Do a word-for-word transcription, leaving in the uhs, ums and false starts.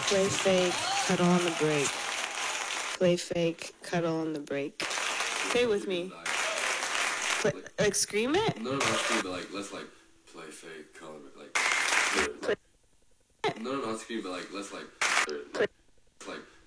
Play fake, cuddle on the break. Play fake, cuddle on the break. Say it with me. Play, like scream it? No, no, not scream, but like, let's like, play fake, cuddle on the break. Like, Play. no, no, not scream, but like, let's like, Play. like,